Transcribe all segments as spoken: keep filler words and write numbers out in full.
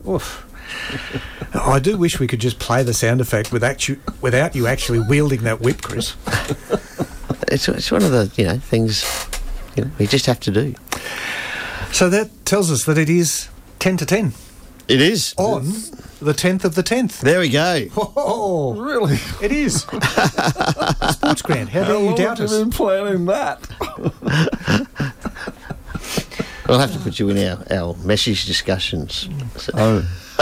Oof. I do wish we could just play the sound effect without you, without you actually wielding that whip, Chris. It's, it's one of the, you know, things, you know, we just have to do. So that tells us that it is ten to ten. It is. On the tenth of the tenth. There we go. Oh, Really? it is. Sports Grant, how dare you doubt us? How long have you been planning that? We'll have to put you in our, our message discussions. So. Oh.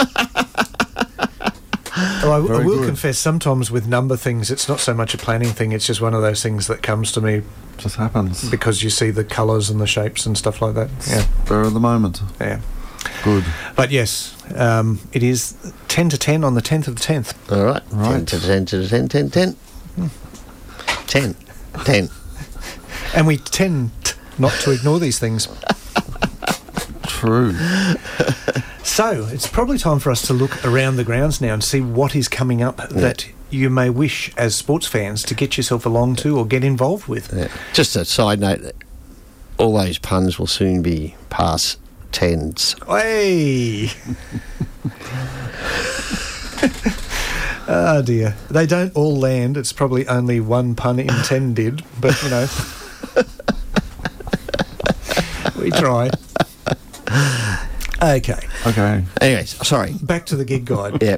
Well, I, I Very will good. confess, sometimes with number things, it's not so much a planning thing, it's just one of those things that comes to me Just happens. because you see the colours and the shapes and stuff like that. Yeah, Spur of the moment. yeah. Good. But yes, um, it is ten to ten on the tenth of the tenth. All right. Right. ten to ten to ten, ten, ten. ten. ten. And we tend not to ignore these things. True. So, it's probably time for us to look around the grounds now and see what is coming up Yeah. that you may wish, as sports fans, to get yourself along to or get involved with. Yeah. Just a side note, that all those puns will soon be past tens. Hey! Oh dear. They don't all land. It's probably only one pun in ten did, but you know. We try. Okay. Okay. Anyways, sorry. Back to the gig guide. Yeah.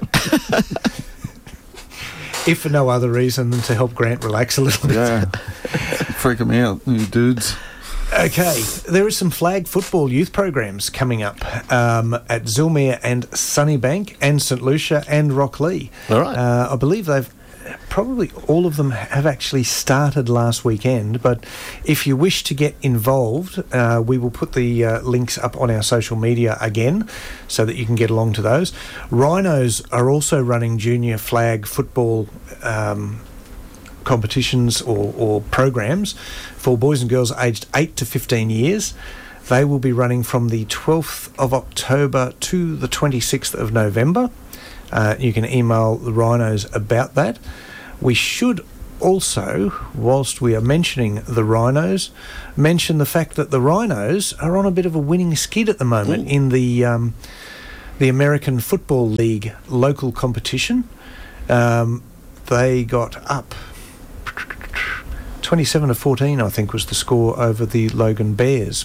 If for no other reason than to help Grant relax a little bit. Yeah. Freaking me out, you dudes. Okay, there are some flag football youth programs coming up um, at Zillmere and Sunnybank and St Lucia and Rocklea. All right. Uh, I believe they've probably all of them have actually started last weekend, but if you wish to get involved, uh, we will put the uh, links up on our social media again so that you can get along to those. Rhinos are also running junior flag football um competitions or, or programs for boys and girls aged eight to fifteen years. They will be running from the twelfth of October to the twenty-sixth of November. Uh, you can email the Rhinos about that. We should also, whilst we are mentioning the Rhinos, mention the fact that the Rhinos are on a bit of a winning skid at the moment. Ooh. in the um, the American Football League local competition. Um, they got up twenty-seven to fourteen, I think, was the score over the Logan Bears.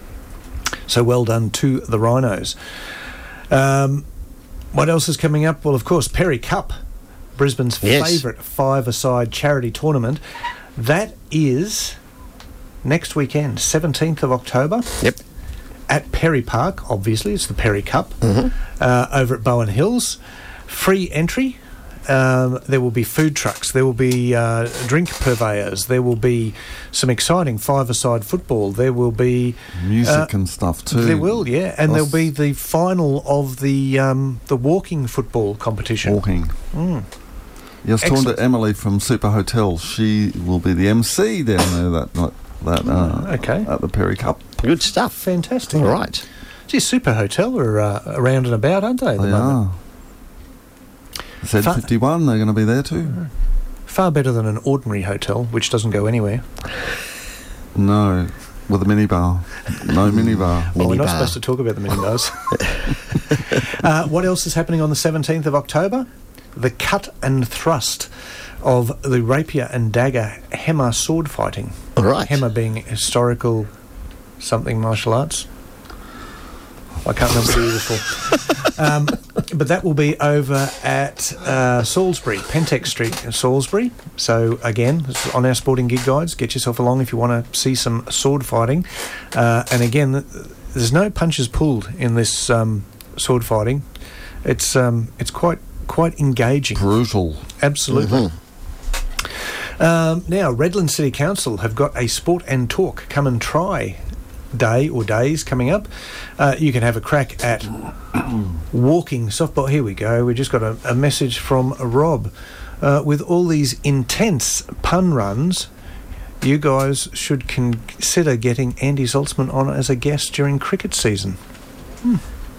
So well done to the Rhinos. Um, what else is coming up? Well, of course, Perry Cup, Brisbane's Yes. favourite five-a-side charity tournament. That is next weekend, seventeenth of October. Yep. At Perry Park, obviously, it's the Perry Cup, Mm-hmm. uh, over at Bowen Hills. Free entry. Um, there will be food trucks, there will be uh, drink purveyors, there will be some exciting five-a-side football, there will be Music uh, and stuff too. there will, yeah, and That's- there'll be the final of the um, the walking football competition. Walking. Mm. Yeah, I was talking Excellent. to Emily from Super Hotel. She will be the M C down there that night. That uh, Okay. at the Perry Cup. Good stuff. Fantastic. All right. Gee, Super Hotel are uh, around and about, aren't they, at the They moment? are. Z fifty-one, they're going to be there too. Far better than an ordinary hotel, which doesn't go anywhere. No, with a minibar. No minibar. Well, we're not Minibar. supposed to talk about the minibars. uh, what else is happening on the seventeenth of October? The cut and thrust of the rapier and dagger Hema sword fighting. All right. Hema being historical something martial arts. I can't remember the year before. Um, but that will be over at uh, Salisbury, Pentex Street in Salisbury. So, again, it's on our sporting gig guides. Get yourself along if you want to see some sword fighting. Uh, and again, th- there's no punches pulled in this um, sword fighting. It's um, it's quite quite engaging. Brutal. Absolutely. Mm-hmm. Um, now, Redland City Council have got a Sport and Talk Come and Try day or days coming up. Uh, you can have a crack at walking softball. Here we go. We just got a, a message from Rob. Uh, with all these intense pun runs, you guys should consider getting Andy Zaltzman on as a guest during cricket season. Hmm.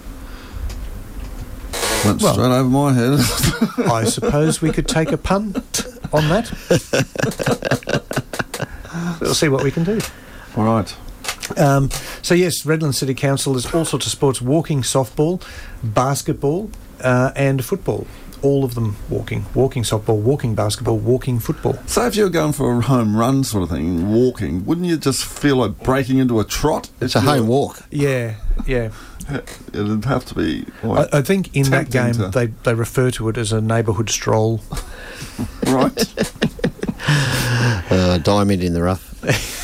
Went Well- straight over my head. I suppose we could take a punt on that. We'll see what we can do. All right. Um, so yes, Redland City Council is all sorts of sports: walking, softball, basketball, uh, and football. All of them walking, walking softball, walking basketball, walking football. So if you're going for a home run sort of thing, walking, wouldn't you just feel like breaking into a trot? It's a home walk. Yeah, yeah. It'd have to be. Like, I, I think in that game to... they they refer to it as a neighbourhood stroll. Right. uh, diamond in the rough.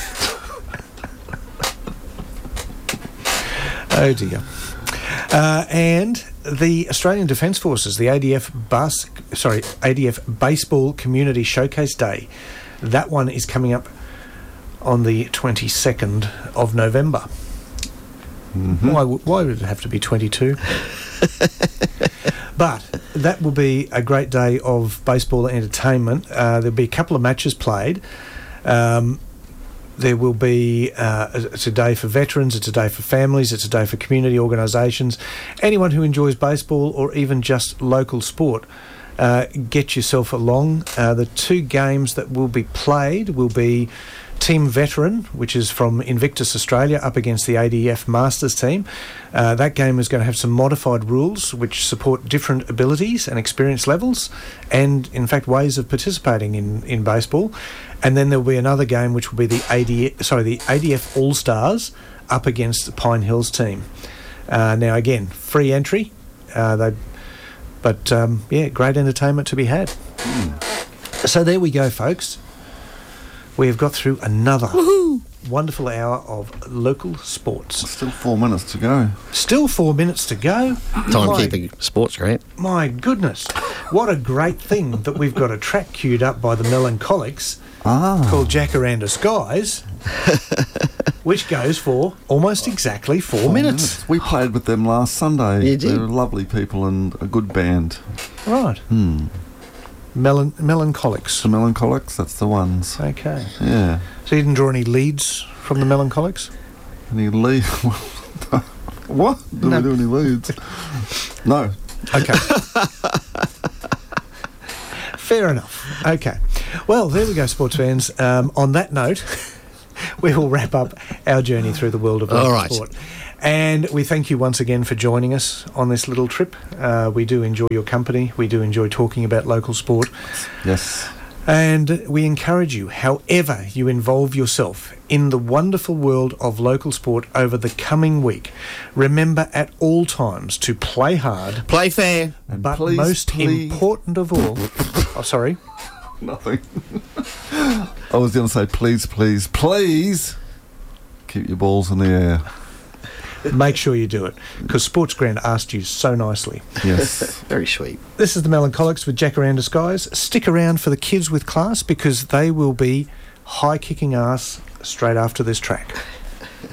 Oh dear. Uh, and the Australian Defence Forces, the A D F bus, sorry, A D F Baseball Community Showcase Day, that one is coming up on the twenty-second of November. Mm-hmm. Why, w- why would it have to be twenty-two? But that will be a great day of baseball entertainment. Uh, there'll be a couple of matches played. Um, There will be, uh, it's a day for veterans, it's a day for families, it's a day for community organisations. Anyone who enjoys baseball or even just local sport, uh, get yourself along. Uh, the two games that will be played will be Team Veteran, which is from Invictus Australia, up against the A D F Masters team. Uh, that game is going to have some modified rules which support different abilities and experience levels and, in fact, ways of participating in, in baseball. And then there will be another game which will be the A D F, sorry, the A D F All-Stars up against the Pine Hills team. Uh, now, again, free entry, uh, they, but, um, yeah, great entertainment to be had. Mm. So there we go, folks. We have got through another Woohoo! wonderful hour of local sports. Still four minutes to go. Still four minutes to go. Timekeeping sports, great. My goodness. What a great thing that we've got a track queued up by the Melancholics ah. called Jacaranda Skies, which goes for almost exactly four, four minutes. minutes. We played with them last Sunday. You did? They're lovely people and a good band. Right. Hmm. Melan- Melancholics. The Melancholics, that's the ones. Okay. Yeah. So you didn't draw any leads from the Melancholics? Any leads? What? Do no. we do any leads? No. Okay. Fair enough. Okay. Well, there we go, sports fans. Um, on that note, we will wrap up our journey through the world of local right. sport. And we thank you once again for joining us on this little trip. Uh, we do enjoy your company. We do enjoy talking about local sport. Yes. And we encourage you, however you involve yourself in the wonderful world of local sport over the coming week, remember at all times to play hard. Play fair. And but please, most please. important of all... oh, sorry. Nothing. I was going to say, please, please, please keep your balls in the air. Make sure you do it, because Sports Grand asked you so nicely. Yes. Very sweet. This is the Melancholics with Jacaranda Skies. Stick around for the kids with class, because they will be high-kicking ass straight after this track.